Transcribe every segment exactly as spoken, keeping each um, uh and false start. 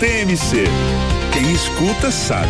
T M C. Quem escuta sabe.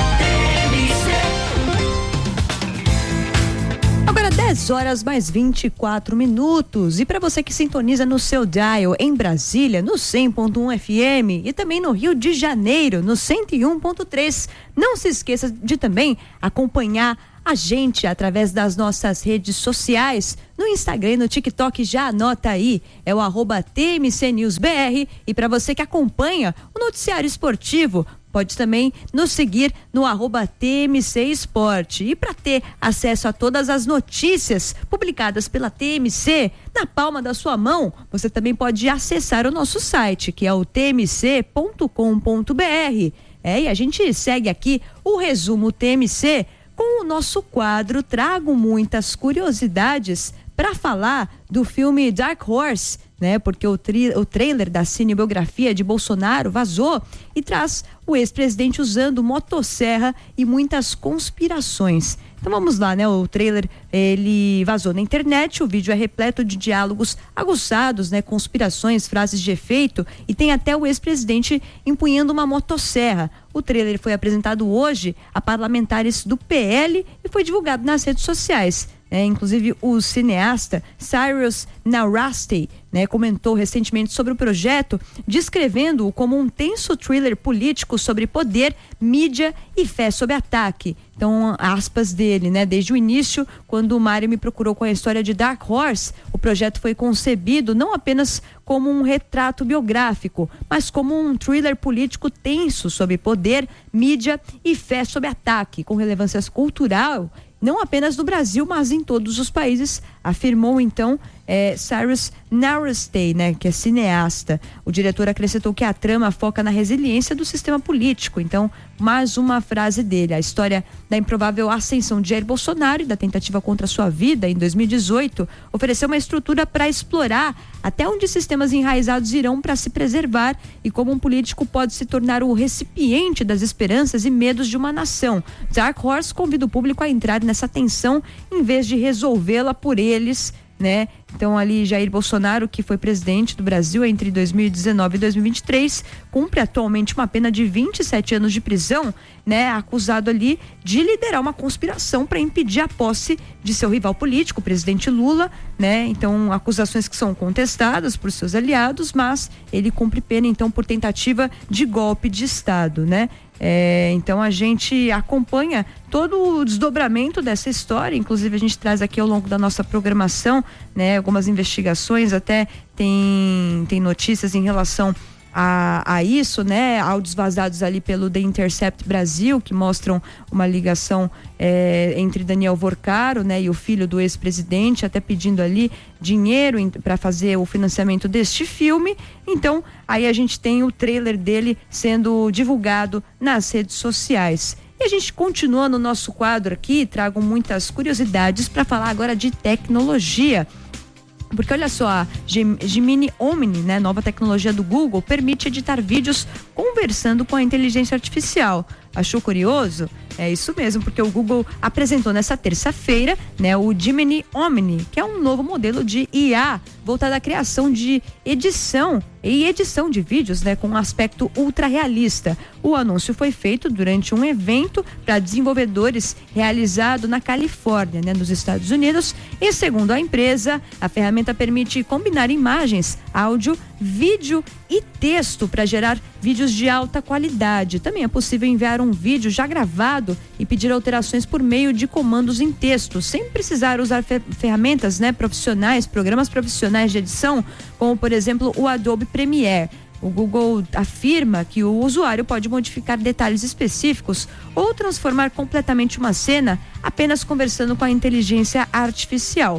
Agora dez horas mais vinte e quatro minutos. E para você que sintoniza no seu dial em Brasília, no cem ponto um F M, e também no Rio de Janeiro, no cento e um ponto três, não se esqueça de também acompanhar a gente através das nossas redes sociais, no Instagram e no TikTok. Já anota aí, é o arroba T M C News B R. E para você que acompanha o noticiário esportivo, pode também nos seguir no arroba T M C Esporte. E para ter acesso a todas as notícias publicadas pela T M C na palma da sua mão, você também pode acessar o nosso site, que é o T M C ponto com ponto B R. É, e a gente segue aqui o resumo T M C com o nosso quadro Trago Muitas Curiosidades, para falar do filme Dark Horse, né? Porque o, tri, o trailer da cinebiografia de Bolsonaro vazou e traz o ex-presidente usando motosserra e muitas conspirações. Então vamos lá, né? O trailer, ele vazou na internet, o vídeo é repleto de diálogos aguçados, né? Conspirações, frases de efeito, e tem até o ex-presidente empunhando uma motosserra. O trailer foi apresentado hoje a parlamentares do P L e foi divulgado nas redes sociais. É, inclusive o cineasta Cyrus Nowrasteh, né, comentou recentemente sobre o projeto, descrevendo-o como um tenso thriller político sobre poder, mídia e fé sob ataque. Então, aspas dele, né? Desde o início, quando o Mário me procurou com a história de Dark Horse, o projeto foi concebido não apenas como um retrato biográfico, mas como um thriller político tenso sobre poder, mídia e fé sob ataque, com relevância cultural, não apenas no Brasil, mas em todos os países, afirmou então é, Cyrus Nowrasteh, né, que é cineasta. O diretor acrescentou que a trama foca na resiliência do sistema político. Então, mais uma frase dele: a história da improvável ascensão de Jair Bolsonaro e da tentativa contra a sua vida em dois mil e dezoito ofereceu uma estrutura para explorar até onde sistemas enraizados irão para se preservar e como um político pode se tornar o recipiente das esperanças e medos de uma nação. Dark Horse convida o público a entrar nessa tensão em vez de resolvê-la por eles, né? Então ali Jair Bolsonaro, que foi presidente do Brasil entre dois mil e dezenove e dois mil e vinte e três, cumpre atualmente uma pena de vinte e sete anos de prisão, né? Acusado ali de liderar uma conspiração para impedir a posse de seu rival político, o presidente Lula, né? Então acusações que são contestadas por seus aliados, mas ele cumpre pena então por tentativa de golpe de Estado, né? É, então a gente acompanha todo o desdobramento dessa história, inclusive a gente traz aqui ao longo da nossa programação, né, algumas investigações, até tem, tem notícias em relação a, a isso, né, áudios vazados ali pelo The Intercept Brasil, que mostram uma ligação é, entre Daniel Vorcaro, né, e o filho do ex-presidente, até pedindo ali dinheiro para fazer o financiamento deste filme. Então aí a gente tem o trailer dele sendo divulgado nas redes sociais. E a gente continua no nosso quadro aqui, trago muitas curiosidades para falar agora de tecnologia. Porque olha só, a Gemini Omni, né, nova tecnologia do Google, permite editar vídeos conversando com a inteligência artificial. Achou curioso? É isso mesmo, porque o Google apresentou nessa terça-feira, né, o Gemini Omni, que é um novo modelo de I A voltado à criação de edição e edição de vídeos, né, com um aspecto ultra realista. O anúncio foi feito durante um evento para desenvolvedores realizado na Califórnia, né, nos Estados Unidos. E segundo a empresa, a ferramenta permite combinar imagens, áudio, vídeo e texto para gerar vídeos de alta qualidade. Também é possível enviar um vídeo já gravado e pedir alterações por meio de comandos em texto, sem precisar usar ferramentas, né, profissionais, programas profissionais de edição, como por exemplo o Adobe Premiere. O Google afirma que o usuário pode modificar detalhes específicos ou transformar completamente uma cena apenas conversando com a inteligência artificial.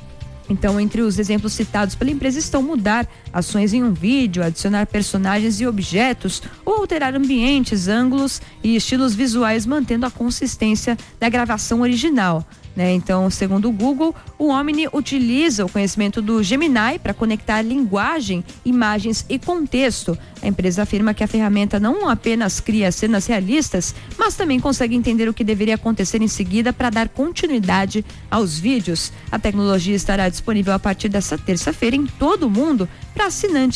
Então, entre os exemplos citados pela empresa estão mudar ações em um vídeo, adicionar personagens e objetos ou alterar ambientes, ângulos e estilos visuais, mantendo a consistência da gravação original. Né? Então, segundo o Google, o Omni utiliza o conhecimento do Gemini para conectar linguagem, imagens e contexto. A empresa afirma que a ferramenta não apenas cria cenas realistas, mas também consegue entender o que deveria acontecer em seguida para dar continuidade aos vídeos. A tecnologia estará disponível a partir dessa terça-feira em todo o mundo para assinantes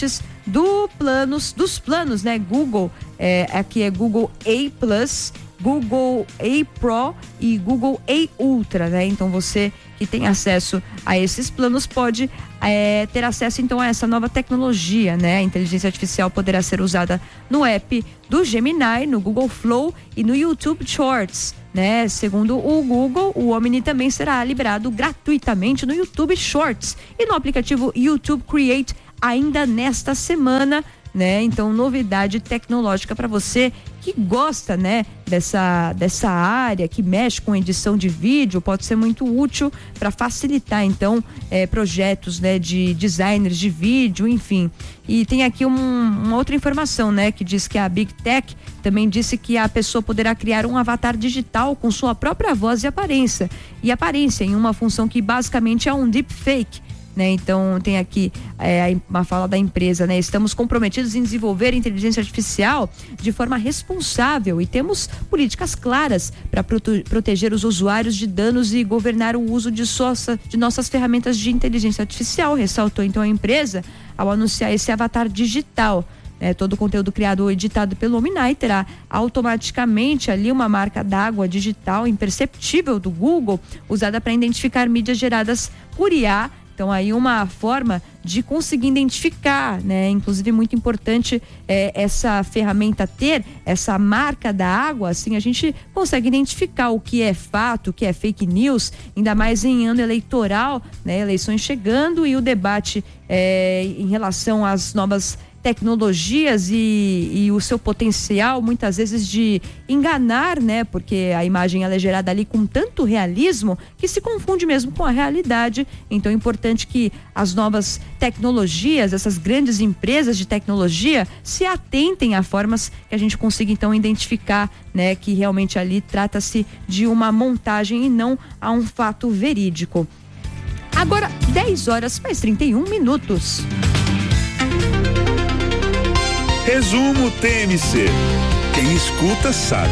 do planos, dos planos, né? Google, é, aqui é Google A Plus, Google A Pro e Google A Ultra, né? Então você que tem acesso a esses planos pode é, ter acesso então a essa nova tecnologia, né? A inteligência artificial poderá ser usada no app do Gemini, no Google Flow e no YouTube Shorts, né? Segundo o Google, o Omni também será liberado gratuitamente no YouTube Shorts e no aplicativo YouTube Create ainda nesta semana, né? Então, novidade tecnológica para você que gosta, né, dessa, dessa área, que mexe com edição de vídeo, pode ser muito útil para facilitar, então, é, projetos, né, de designers de vídeo, enfim. E tem aqui um, uma outra informação, né, que diz que a Big Tech também disse que a pessoa poderá criar um avatar digital com sua própria voz e aparência, e aparência em uma função que basicamente é um deepfake. Né? Então tem aqui é, uma fala da empresa, né? Estamos comprometidos em desenvolver inteligência artificial de forma responsável e temos políticas claras para prote- proteger os usuários de danos e governar o uso de, soça, de nossas ferramentas de inteligência artificial, ressaltou então a empresa ao anunciar esse avatar digital. É, todo o conteúdo criado ou editado pelo Omni terá automaticamente ali uma marca d'água digital imperceptível do Google, usada para identificar mídias geradas por I A. Então aí uma forma de conseguir identificar, né? Inclusive muito importante é, essa ferramenta ter essa marca da água, assim a gente consegue identificar o que é fato, o que é fake news, ainda mais em ano eleitoral, né? Eleições chegando e o debate é, em relação às novas tecnologias e, e o seu potencial muitas vezes de enganar, né? Porque a imagem ela é gerada ali com tanto realismo que se confunde mesmo com a realidade. Então é importante que as novas tecnologias, essas grandes empresas de tecnologia se atentem a formas que a gente consiga então identificar, né? Que realmente ali trata-se de uma montagem e não a um fato verídico. Agora dez horas mais trinta e um minutos. Resumo T M C. Quem escuta sabe.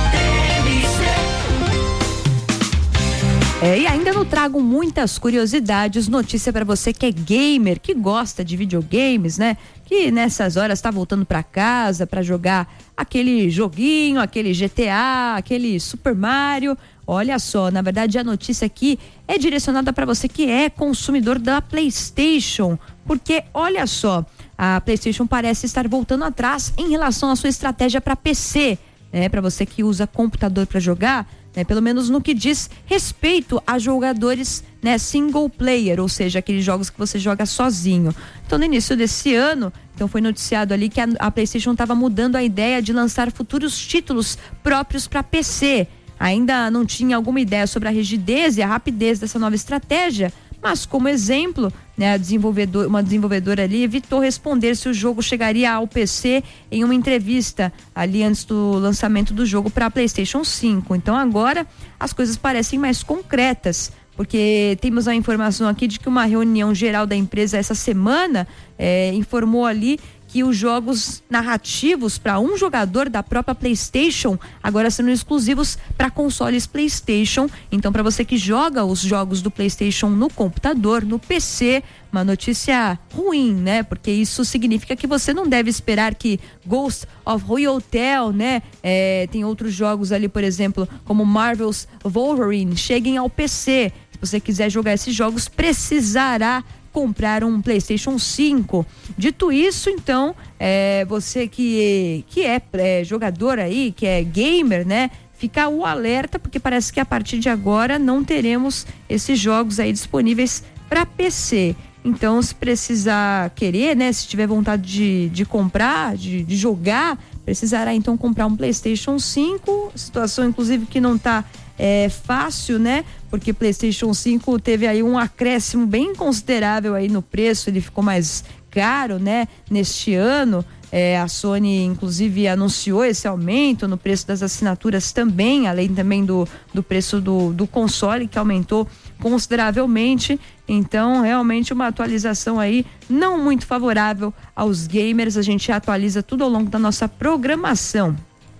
É, e ainda não trago muitas curiosidades, notícia para você que é gamer, que gosta de videogames, né? Que nessas horas está voltando para casa para jogar aquele joguinho, aquele G T A, aquele Super Mario. Olha só, na verdade a notícia aqui é direcionada para você que é consumidor da PlayStation, porque olha só, a PlayStation parece estar voltando atrás em relação à sua estratégia para P C, né? Para você que usa computador para jogar, né? Pelo menos no que diz respeito a jogadores, né? Single player, ou seja, aqueles jogos que você joga sozinho. Então, no início desse ano, então foi noticiado ali que a, a PlayStation estava mudando a ideia de lançar futuros títulos próprios para P C. Ainda não tinha alguma ideia sobre a rigidez e a rapidez dessa nova estratégia, mas como exemplo, né, a desenvolvedor, uma desenvolvedora ali evitou responder se o jogo chegaria ao P C em uma entrevista ali antes do lançamento do jogo para a PlayStation cinco. Então agora as coisas parecem mais concretas, porque temos a informação aqui de que uma reunião geral da empresa essa semana é, informou ali que os jogos narrativos para um jogador da própria PlayStation agora serão exclusivos para consoles PlayStation. Então, para você que joga os jogos do PlayStation no computador, no P C, uma notícia ruim, né? Porque isso significa que você não deve esperar que Ghost of Hotel, né? É, tem outros jogos ali, por exemplo, como Marvel's Wolverine, cheguem ao P C. Se você quiser jogar esses jogos, precisará comprar um PlayStation cinco. Dito isso, então, é, você que, que é, é jogador aí, que é gamer, né? Fica o alerta, porque parece que a partir de agora não teremos esses jogos aí disponíveis para P C. Então, se precisar querer, né? Se tiver vontade de, de comprar, de, de jogar, precisará então comprar um PlayStation cinco. Situação, inclusive, que não está É fácil, né? Porque PlayStation cinco teve aí um acréscimo bem considerável aí no preço, ele ficou mais caro, né? Neste ano, é, a Sony inclusive anunciou esse aumento no preço das assinaturas também, além também do, do preço do, do console, que aumentou consideravelmente. Então, realmente uma atualização aí não muito favorável aos gamers. A gente atualiza tudo ao longo da nossa programação.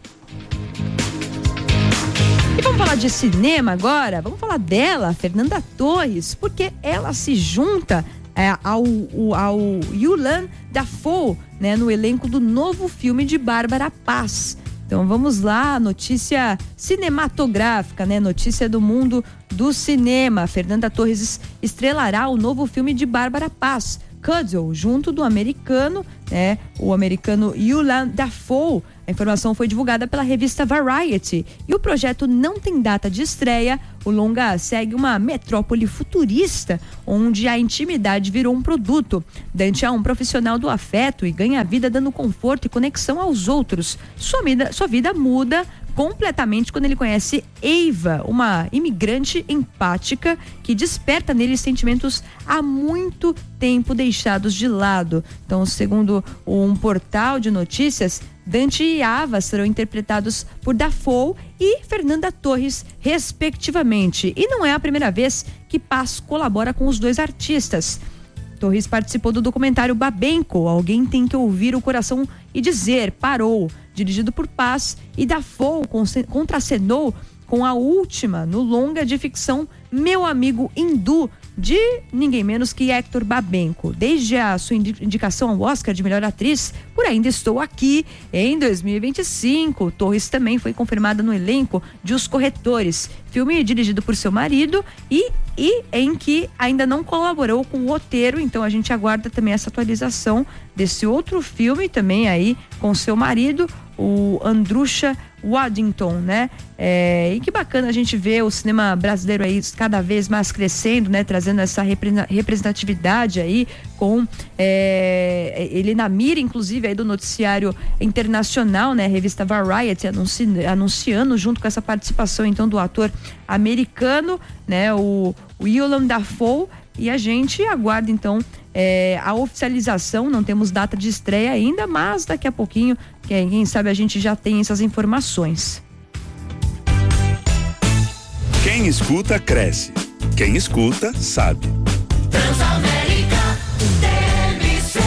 E vamos falar de cinema agora? Vamos falar dela, Fernanda Torres, porque ela se junta é, ao, ao Yulan Dafoe, né, no elenco do novo filme de Bárbara Paz. Então vamos lá, notícia cinematográfica, né? Notícia do mundo do cinema. Fernanda Torres estrelará o novo filme de Bárbara Paz, Cuddle, junto do americano, né? O americano Willem Dafoe. A informação foi divulgada pela revista Variety e o projeto não tem data de estreia. O longa segue uma metrópole futurista onde a intimidade virou um produto. Dante é um profissional do afeto e ganha vida dando conforto e conexão aos outros. Sua vida, sua vida muda completamente quando ele conhece Eva, uma imigrante empática que desperta nele sentimentos há muito tempo deixados de lado. Então, segundo um portal de notícias, Dante e Ava serão interpretados por Dafoe e Fernanda Torres, respectivamente. E não é a primeira vez que Paz colabora com os dois artistas. Torres participou do documentário Babenco, Alguém Tem Que Ouvir o Coração e Dizer, Parou, dirigido por Paz, e Dafoe contracenou com a última no longa de ficção Meu Amigo Hindu, de ninguém menos que Hector Babenco. Desde a sua indicação ao Oscar de melhor atriz por Ainda Estou Aqui, em dois mil e vinte e cinco, Torres também foi confirmada no elenco de Os Corretores, filme dirigido por seu marido e, e em que ainda não colaborou com o roteiro. Então a gente aguarda também essa atualização desse outro filme também aí com seu marido, o Andrusha Waddington, né? É, e que bacana a gente ver o cinema brasileiro aí cada vez mais crescendo, né? Trazendo essa representatividade aí com é, ele na mira, inclusive, aí do noticiário internacional, né? A revista Variety anunci, anunciando junto com essa participação, então, do ator americano, né? O, o Willem Dafoe. E a gente aguarda, então, é, a oficialização. Não temos data de estreia ainda, mas daqui a pouquinho, quem sabe a gente já tem essas informações. Quem escuta, cresce. Quem escuta, sabe. Transamérica T V C.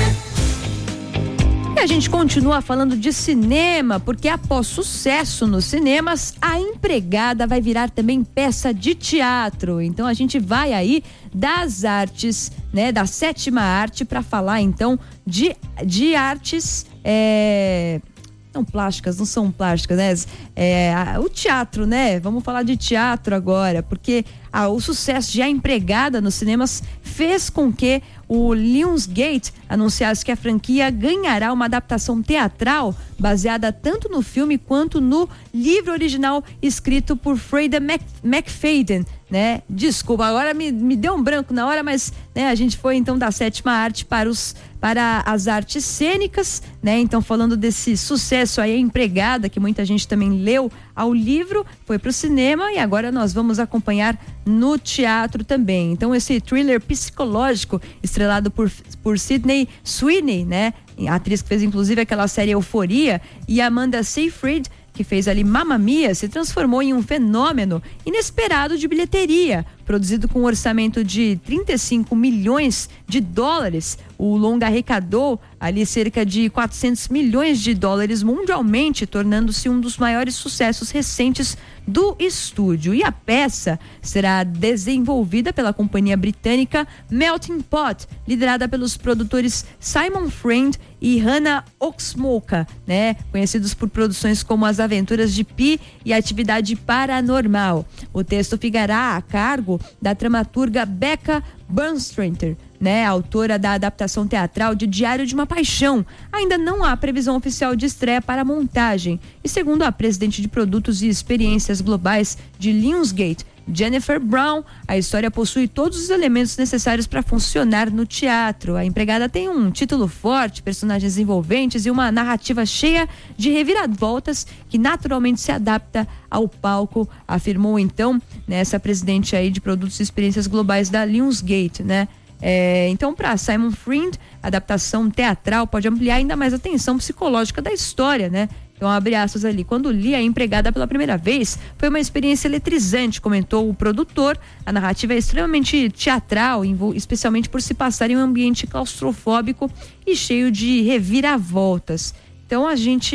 E a gente continua falando de cinema, porque após sucesso nos cinemas, A Empregada vai virar também peça de teatro. Então a gente vai aí das artes, né, da sétima arte, para falar então de, de artes é... não plásticas, não são plásticas, né? É, o teatro, né? Vamos falar de teatro agora, porque ah, o sucesso de A Empregada nos cinemas fez com que o Lionsgate anunciasse que a franquia ganhará uma adaptação teatral baseada tanto no filme quanto no livro original escrito por Freda McFadden, né? Desculpa, agora me, me deu um branco na hora, mas né, a gente foi então da sétima arte para os para as artes cênicas, né? Então, falando desse sucesso aí, A Empregada, que muita gente também leu ao livro, foi para o cinema e agora nós vamos acompanhar no teatro também. Então, esse thriller psicológico estrelado por, por Sydney Sweeney, né? A atriz que fez inclusive aquela série Euforia, e Amanda Seyfried, que fez ali Mamma Mia, se transformou em um fenômeno inesperado de bilheteria. Produzido com um orçamento de trinta e cinco milhões de dólares, o longa arrecadou ali cerca de quatrocentos milhões de dólares mundialmente, tornando-se um dos maiores sucessos recentes do estúdio. E a peça será desenvolvida pela companhia britânica Melting Pot, liderada pelos produtores Simon Friend e Hannah Oxmoka, né? Conhecidos por produções como As Aventuras de Pi e Atividade Paranormal. O texto ficará a cargo da dramaturga Becca Bernstreiter, né, autora da adaptação teatral de Diário de uma Paixão. Ainda não há previsão oficial de estreia para a montagem. E segundo a presidente de produtos e experiências globais de Lionsgate, Jennifer Brown, a história possui todos os elementos necessários para funcionar no teatro. A Empregada tem um título forte, personagens envolventes e uma narrativa cheia de reviravoltas que naturalmente se adapta ao palco, afirmou então né, essa presidente aí de produtos e experiências globais da Lionsgate, né? É, então, para Simon Friend, a adaptação teatral pode ampliar ainda mais a tensão psicológica da história, né? Então, abre aspas ali. Quando li A Empregada pela primeira vez, foi uma experiência eletrizante, comentou o produtor. A narrativa é extremamente teatral, especialmente por se passar em um ambiente claustrofóbico e cheio de reviravoltas. Então, a gente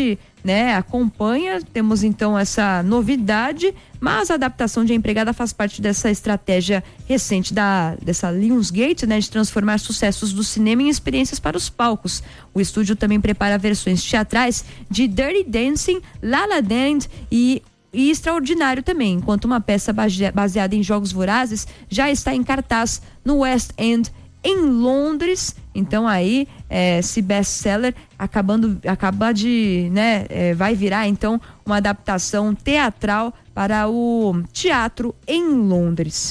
né, acompanha. Temos então essa novidade, mas a adaptação de A Empregada faz parte dessa estratégia recente da, dessa Lionsgate, né, de transformar sucessos do cinema em experiências para os palcos. O estúdio também prepara versões teatrais de Dirty Dancing, La La Land e E Extraordinário também, enquanto uma peça baseada em Jogos Vorazes já está em cartaz no West End, em Londres. Então aí, é, esse best-seller acabando, acaba de, né, é, vai virar então uma adaptação teatral para o teatro em Londres.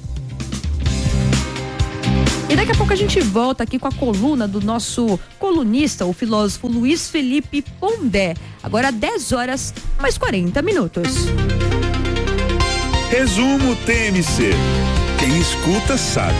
E daqui a pouco a gente volta aqui com a coluna do nosso colunista, o filósofo Luiz Felipe Pondé. Agora dez horas mais quarenta minutos. Resumo T M C. Quem escuta sabe.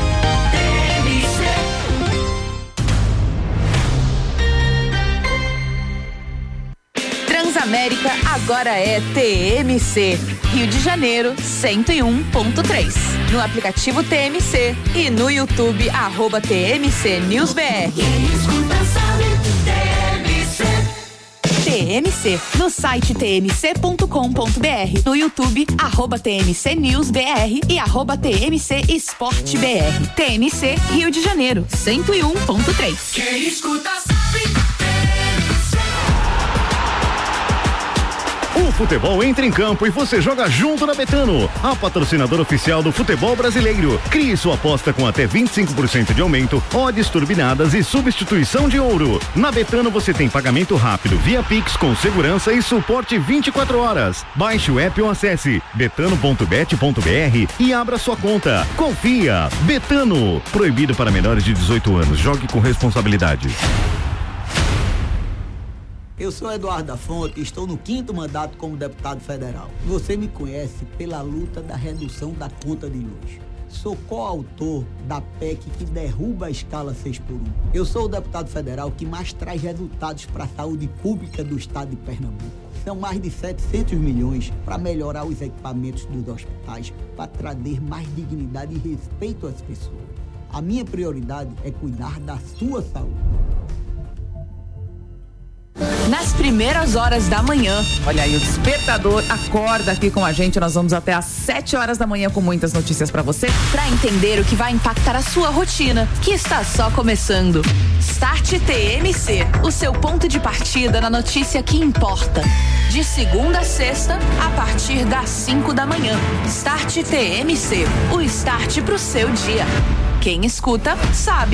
Transamérica agora é T M C. Rio de Janeiro, cento e um ponto três. No aplicativo T M C e no YouTube, arroba T M C News B R. Quem escuta sabe, T M C. T M C, no site t m c ponto com ponto b r, no YouTube, arroba T M C News B R e arroba T M C Esporte B R. T M C Rio de Janeiro, cento e um ponto três. Quem escuta sabe, T M C. O futebol entra em campo e você joga junto na Betano, a patrocinadora oficial do futebol brasileiro. Crie sua aposta com até vinte e cinco por cento de aumento, odds turbinadas e substituição de ouro. Na Betano você tem pagamento rápido via Pix com segurança e suporte vinte e quatro horas. Baixe o app ou acesse betano ponto bet ponto b r e abra sua conta. Confia. Betano. Proibido para menores de dezoito anos. Jogue com responsabilidade. Eu sou Eduardo da Fonte e estou no quinto mandato como deputado federal. Você me conhece pela luta da redução da conta de luz. Sou coautor da P E C que derruba a escala seis por um. Eu sou o deputado federal que mais traz resultados para a saúde pública do estado de Pernambuco. São mais de setecentos milhões para melhorar os equipamentos dos hospitais, para trazer mais dignidade e respeito às pessoas. A minha prioridade é cuidar da sua saúde. Nas primeiras horas da manhã. Olha aí, o despertador acorda aqui com a gente. Nós vamos até às sete horas da manhã com muitas notícias pra você. Pra entender o que vai impactar a sua rotina, que está só começando. Start T M C, o seu ponto de partida na notícia que importa. De segunda a sexta, a partir das cinco da manhã. Start T M C, o start pro seu dia. Quem escuta, sabe.